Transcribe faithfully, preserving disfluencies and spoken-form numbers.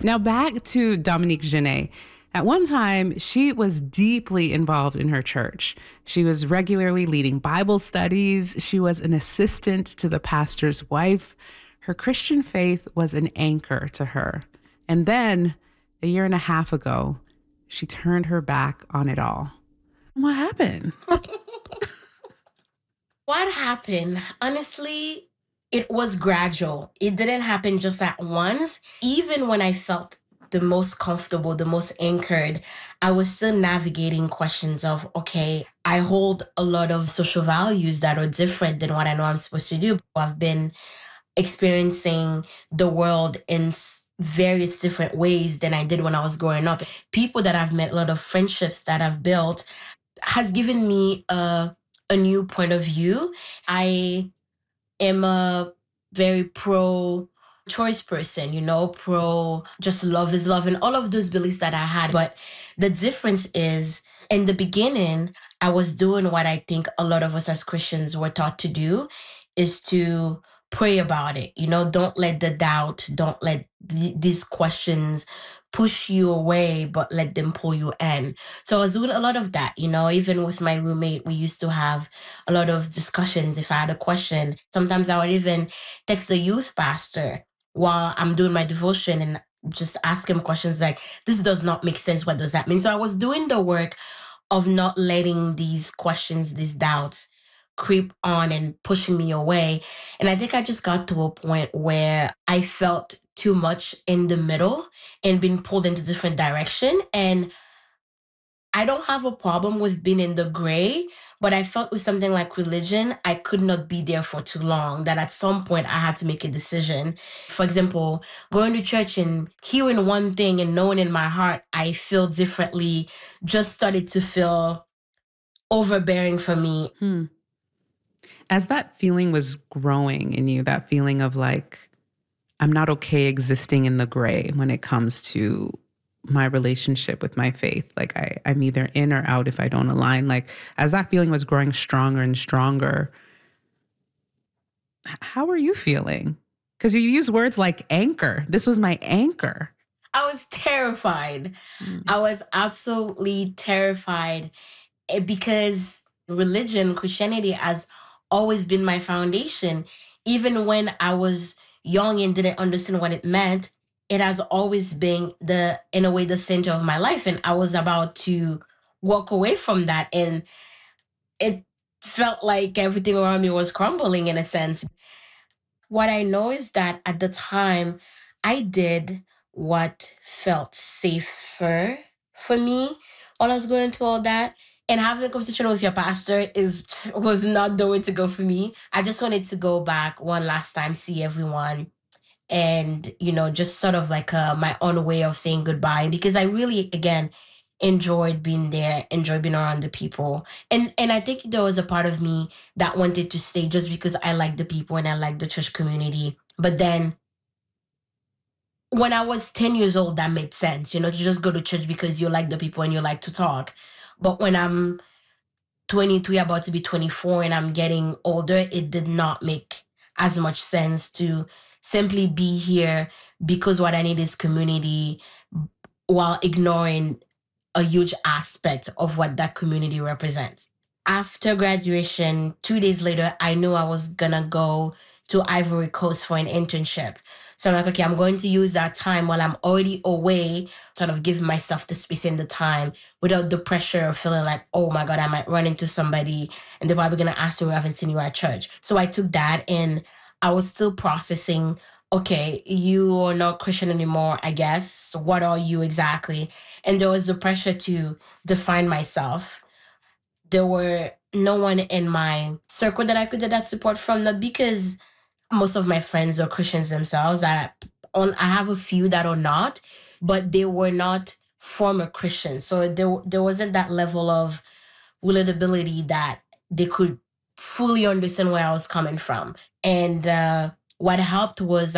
Now back to Dominique Genet. At one time, she was deeply involved in her church. She was regularly leading Bible studies. She was an assistant to the pastor's wife. Her Christian faith was an anchor to her. And then, a year and a half ago, she turned her back on it all. What happened? What happened? Honestly, it was gradual. It didn't happen just at once. Even when I felt the most comfortable, the most anchored, I was still navigating questions of, okay, I hold a lot of social values that are different than what I know I'm supposed to do. I've been experiencing the world in various different ways than I did when I was growing up. People that I've met, a lot of friendships that I've built has given me a, a new point of view. I am a very pro choice person, you know, pro just love is love and all of those beliefs that I had. But the difference is in the beginning, I was doing what I think a lot of us as Christians were taught to do, is to pray about it. You know, don't let the doubt, don't let th- these questions push you away, but let them pull you in. So I was doing a lot of that, you know, even with my roommate, we used to have a lot of discussions. If I had a question, sometimes I would even text the youth pastor while I'm doing my devotion and just ask him questions like, this does not make sense. What does that mean? So I was doing the work of not letting these questions, these doubts creep on and pushing me away. And I think I just got to a point where I felt too much in the middle and being pulled into different direction. And I don't have a problem with being in the gray, but I felt with something like religion, I could not be there for too long, that at some point I had to make a decision. For example, going to church and hearing one thing and knowing in my heart I feel differently just started to feel overbearing for me. Hmm. As that feeling was growing in you, that feeling of like, I'm not okay existing in the gray when it comes to my relationship with my faith. Like I, I'm either in or out if I don't align. Like as that feeling was growing stronger and stronger, how are you feeling? Because you use words like anchor. This was my anchor. I was terrified. Mm. I was absolutely terrified because religion, Christianity has always been my foundation. Even when I was young and didn't understand what it meant, it has always been the, in a way, the center of my life. And I was about to walk away from that. And it felt like everything around me was crumbling in a sense. What I know is that at the time, I did what felt safer for me while I was going through all that. And having a conversation with your pastor is was not the way to go for me. I just wanted to go back one last time, see everyone, and, you know, just sort of like uh, my own way of saying goodbye. Because I really, again, enjoyed being there, enjoyed being around the people. And and I think there was a part of me that wanted to stay just because I like the people and I like the church community. But then when I was ten years old, that made sense. You know, you just go to church because you like the people and you like to talk. But when I'm twenty-three, about to be twenty-four, and I'm getting older, it did not make as much sense to simply be here because what I need is community while ignoring a huge aspect of what that community represents. After graduation, two days later, I knew I was gonna go to Ivory Coast for an internship. So I'm like, okay, I'm going to use that time while I'm already away, sort of giving myself the space and the time without the pressure of feeling like, oh my God, I might run into somebody and they're probably going to ask me, we haven't seen you at church. So I took that and I was still processing, okay, you are not Christian anymore, I guess. So what are you exactly? And there was the pressure to define myself. There were no one in my circle that I could get that support from, not because most of my friends are Christians themselves. I, I have a few that are not, but they were not former Christians. So there, there wasn't that level of relatability that they could fully understand where I was coming from. And uh, what helped was